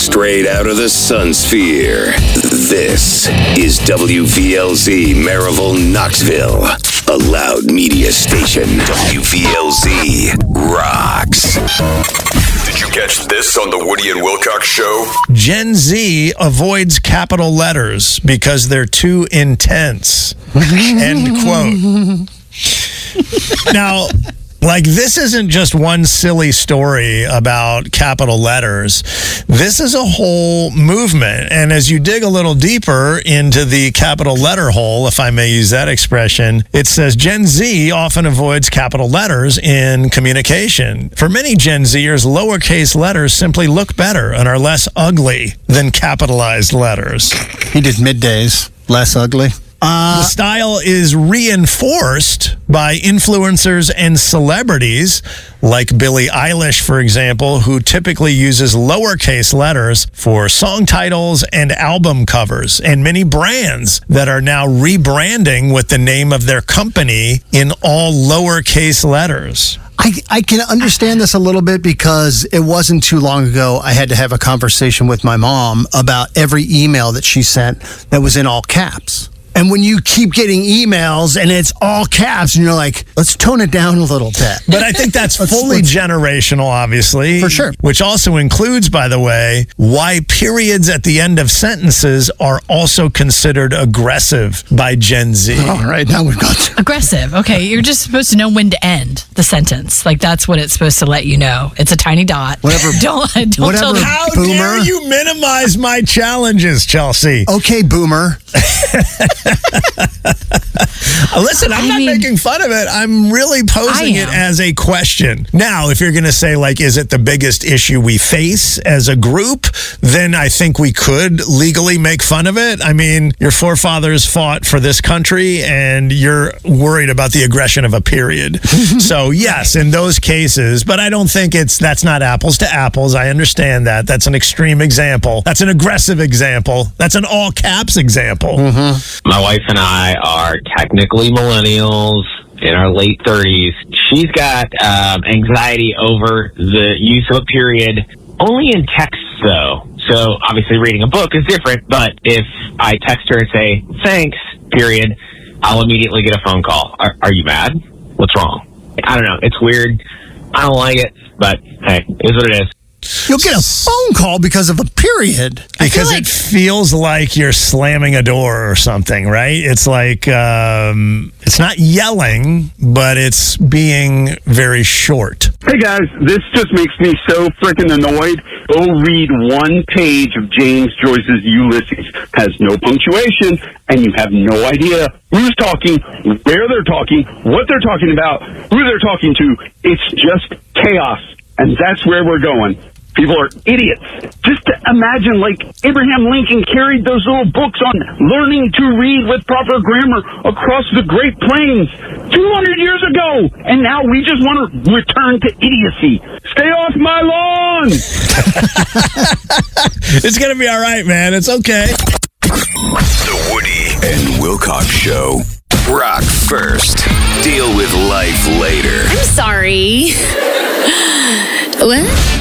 straight out of the sun sphere. This is WVLZ Maryville, Knoxville, a loud media station. WVLZ rocks. Did you catch this on the Woody and Wilcox Show? Gen Z avoids capital letters because they're too intense. End quote. Now, like, this isn't just one silly story about capital letters. This is a whole movement. And as you dig a little deeper into the capital letter hole, if I may use that expression, it says Gen Z often avoids capital letters in communication. For many Gen Zers, lowercase letters simply look better and are less ugly than capitalized letters. He did middays. Less ugly. The style is reinforced by influencers and celebrities like Billie Eilish, for example, who typically uses lowercase letters for song titles and album covers, and many brands that are now rebranding with the name of their company in all lowercase letters. I can understand this a little bit because it wasn't too long ago I had to have a conversation with my mom about every email that she sent that was in all caps. And when you keep getting emails and it's all caps and you're like, let's tone it down a little bit. But I think that's fully generational, obviously. For sure. Which also includes, by the way, why periods at the end of sentences are also considered aggressive by Gen Z. All right, now we've got aggressive. Okay, you're just supposed to know when to end the sentence. Like, that's what it's supposed to let you know. It's a tiny dot. Whatever. Don't Whatever. tell them. How Boomer. dare you minimize my challenges, Chelsea? Okay, boomer. Listen, I'm not making fun of it. I'm really posing it as a question. Now, if you're going to say, like, is it the biggest issue we face as a group, then I think we could legally make fun of it. I mean, your forefathers fought for this country, and you're worried about the aggression of a period. So, yes, in those cases, but I don't think that's not apples to apples. I understand that. That's an extreme example. That's an aggressive example. That's an all caps example. Mm-hmm. My wife and I are technically millennials in our late 30s. She's got anxiety over the use of a period, only in text, though. So obviously reading a book is different, but if I text her and say, thanks, period, I'll immediately get a phone call. Are you mad? What's wrong? I don't know. It's weird. I don't like it, but hey, it is what it is. You'll get a phone call because of a period. Because it feels like you're slamming a door or something, right? It's like, it's not yelling, but it's being very short. Hey guys, this just makes me so freaking annoyed. Go read one page of James Joyce's Ulysses. Has no punctuation, and you have no idea who's talking, where they're talking, what they're talking about, who they're talking to. It's just chaos, and that's where we're going. People are idiots. Just to imagine, like, Abraham Lincoln carried those little books on learning to read with proper grammar across the Great Plains 200 years ago. And now we just want to return to idiocy. Stay off my lawn! It's going to be all right, man. It's okay. The Woody and Wilcox Show. Rock first, deal with life later. I'm sorry. What?